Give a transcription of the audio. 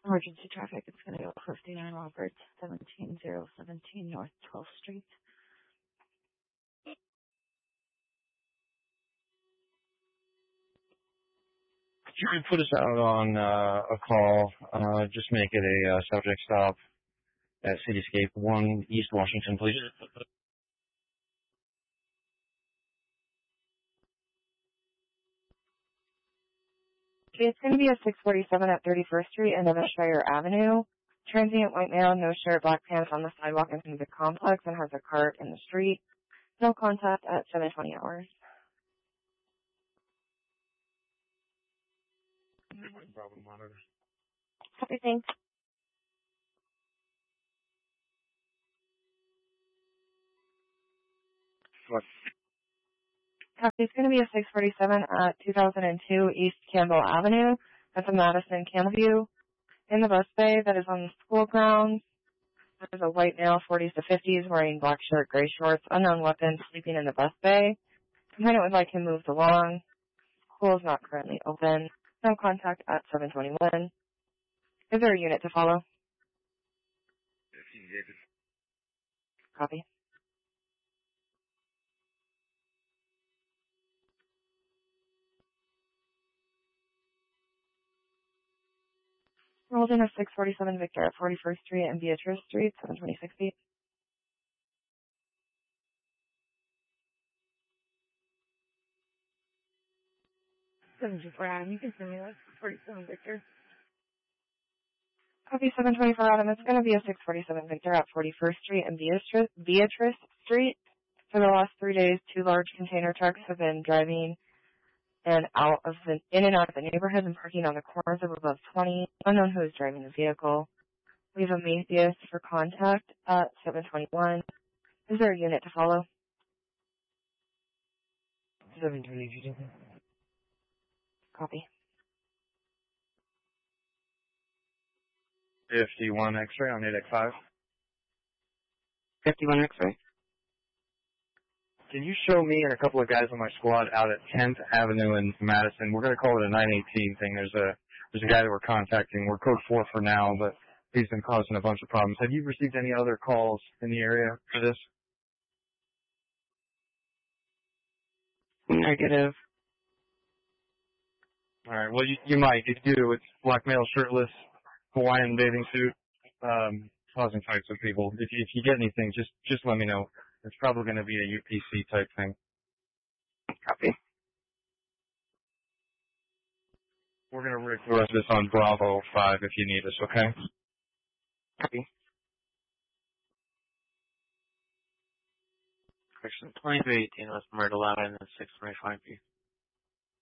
Emergency traffic, it's going to go 59 Roberts, 17017 North 12th Street. Could you put us out on a call? Just make it a subject stop at Cityscape 1 East Washington, please. Okay, it's going to be a 647 at 31st Street and Devonshire Avenue. Transient white male, no shirt, black pants on the sidewalk in the complex and has a cart in the street. No contact at 7:20 hours. Problem monitor. Copy, thanks. What? Copy, it's going to be a 647 at 2002 East Campbell Avenue. That's a Madison Campbellview. In the bus bay that is on the school grounds, there's a white male, 40s to 50s, wearing black shirt, gray shorts, unknown weapon, sleeping in the bus bay. Complainant would like him moved along. School is not currently open. No contact at 7:21. Is there a unit to follow? Copy. Rolled in a 647 Victor at 41st Street and Beatrice Street, 726 feet. Adam, you can send me that. 47 Victor. Copy 724 Adam. It's going to be a 647 Victor at 41st Street and Beatrice Street. For the last 3 days, 2 large container trucks have been driving in and out of the neighborhood and parking on the corners of above 20. Unknown who is driving the vehicle. We have a Matthias for contact at 721. Is there a unit to follow? 720. Copy. 51 X-ray on 8X5. 51 X-ray. Can you show me and a couple of guys on my squad out at 10th Avenue in Madison? We're going to call it a 918 thing. There's a guy that we're contacting. We're code 4 for now, but he's been causing a bunch of problems. Have you received any other calls in the area for this? Negative. All right. Well, you might. If you do, it's black male, shirtless, Hawaiian bathing suit, causing fights with people. If you get anything, just let me know. It's probably going to be a UPC type thing. Copy. We're going to request this on Bravo 5 if you need us, okay? Copy. Correction 2318 West Myrtle Avenue, 625 feet.